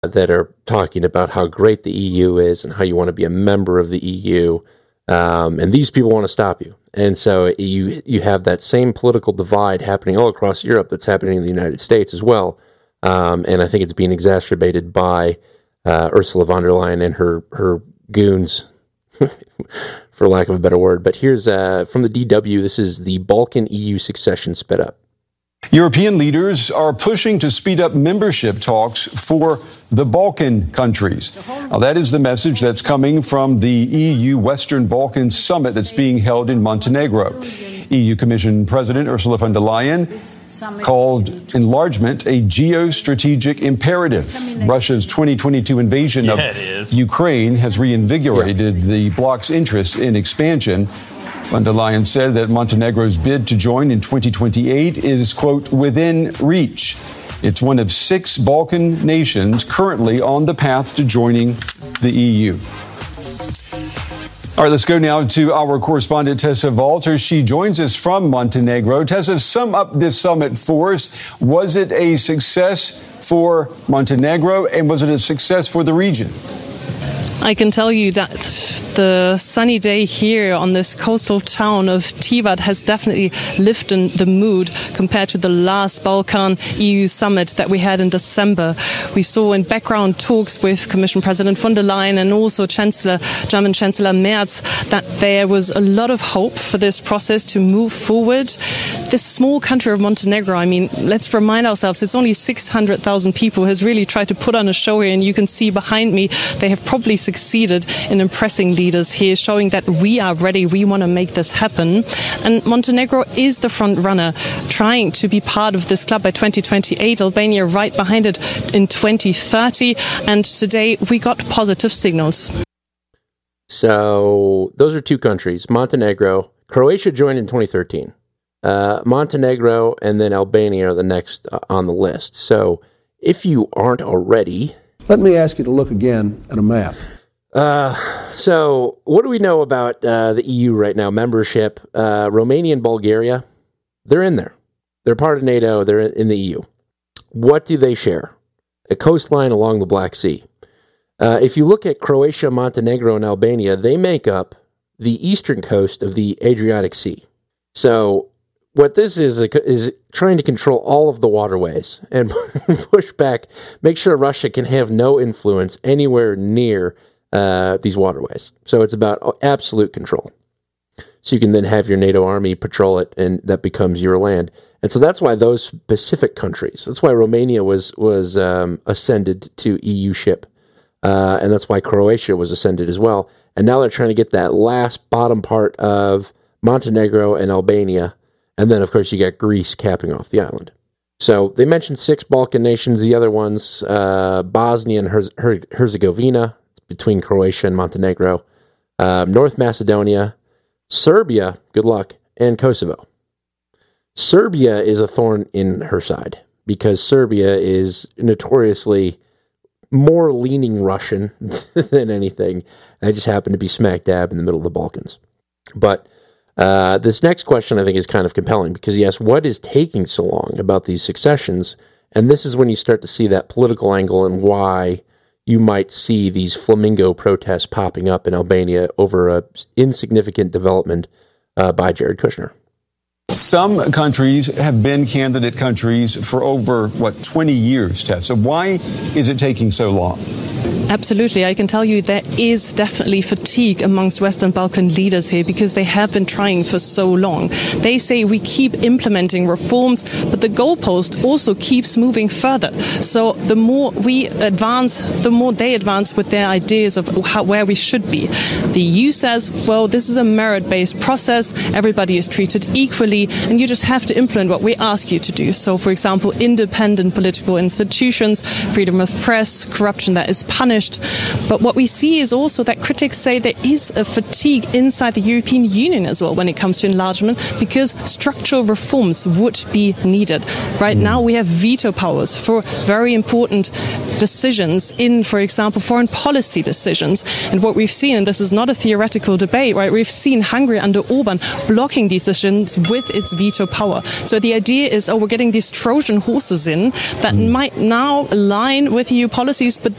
that are talking about how great the EU is and how you want to be a member of the EU. And these people want to stop you. And so you have that same political divide happening all across Europe that's happening in the United States as well. And I think it's being exacerbated by Ursula von der Leyen and her goons, for lack of a better word. But here's from the DW, this is the Balkan EU succession sped up. European leaders are pushing to speed up membership talks for the Balkan countries. Now, that is the message that's coming from the EU Western Balkans Summit that's being held in Montenegro. EU Commission President Ursula von der Leyen called enlargement a geostrategic imperative. Russia's 2022 invasion of Ukraine has reinvigorated the bloc's interest in expansion. Von der Leyen said that Montenegro's bid to join in 2028 is, quote, within reach. It's one of 6 Balkan nations currently on the path to joining the EU. All right, let's go now to our correspondent, Tessa Walter. She joins us from Montenegro. Tessa, sum up this summit for us. Was it a success for Montenegro, and was it a success for the region? I can tell you that the sunny day here on this coastal town of Tivat has definitely lifted the mood compared to the last Balkan EU summit that we had in December. We saw in background talks with Commission President von der Leyen and also German Chancellor Merz that there was a lot of hope for this process to move forward. This small country of Montenegro, I mean, let's remind ourselves, it's only 600,000 people, has really tried to put on a show here, and you can see behind me they have probably succeeded in impressing leaders here, showing that we are ready, we want to make this happen. And Montenegro is the front runner, trying to be part of this club by 2028, Albania right behind it in 2030, and today we got positive signals. So those are 2 countries, Montenegro. Croatia joined in 2013. Montenegro and then Albania are the next on the list. So if you aren't already... Let me ask you to look again at a map. So what do we know about the EU right now? Membership, Romania and Bulgaria, they're in there. They're part of NATO. They're in the EU. What do they share? A coastline along the Black Sea. If you look at Croatia, Montenegro, and Albania, they make up the eastern coast of the Adriatic Sea. So what this is trying to control all of the waterways and push back, make sure Russia can have no influence anywhere near these waterways. So it's about absolute control. So you can then have your NATO army patrol it, and that becomes your land. And so that's why those specific countries, that's why Romania was ascended to EU-ship. And that's why Croatia was ascended as well. And now they're trying to get that last bottom part of Montenegro and Albania. And then, of course, you got Greece capping off the island. So they mentioned 6 Balkan nations. The other ones, Bosnia and Herzegovina, between Croatia and Montenegro, North Macedonia, Serbia, good luck, and Kosovo. Serbia is a thorn in her side because Serbia is notoriously more leaning Russian than anything. They just happen to be smack dab in the middle of the Balkans. But this next question I think is kind of compelling because he asks, what is taking so long about these successions? And this is when you start to see that political angle and why you might see these flamingo protests popping up in Albania over an insignificant development by Jared Kushner. Some countries have been candidate countries for over, 20 years, Tessa. Why is it taking so long? Absolutely. I can tell you there is definitely fatigue amongst Western Balkan leaders here because they have been trying for so long. They say we keep implementing reforms, but the goalpost also keeps moving further. So the more we advance, the more they advance with their ideas of where we should be. The EU says, well, this is a merit-based process. Everybody is treated equally, and you just have to implement what we ask you to do. So, for example, independent political institutions, freedom of press, corruption that is punished, finished. But what we see is also that critics say there is a fatigue inside the European Union as well when it comes to enlargement, because structural reforms would be needed. Right now we have veto powers for very important decisions in, for example, foreign policy decisions. And what we've seen, and this is not a theoretical debate, right? We've seen Hungary under Orban blocking decisions with its veto power. So the idea is, we're getting these Trojan horses in that might now align with EU policies, but